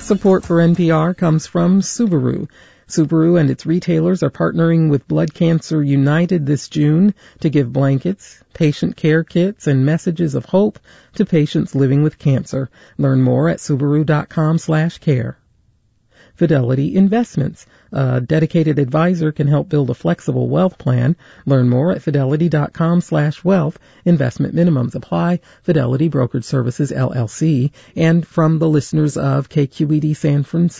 Support for NPR comes from Subaru. Subaru and its retailers are partnering with Blood Cancer United this June to give blankets, patient care kits, and messages of hope to patients living with cancer. Learn more at Subaru.com/care. Fidelity Investments. A dedicated advisor can help build a flexible wealth plan. Learn more at Fidelity.com/wealth. Investment minimums apply. Fidelity Brokerage Services, LLC. And from the listeners of KQED San Francisco.